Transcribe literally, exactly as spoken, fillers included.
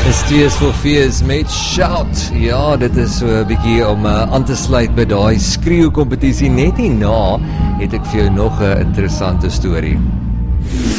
Is twee Sofies met Shout. Ja, dit is so 'n bietjie om uh, aan te sluit by daai skreeukompetisie. Net hierna het ek vir jou nog 'n interessante storie.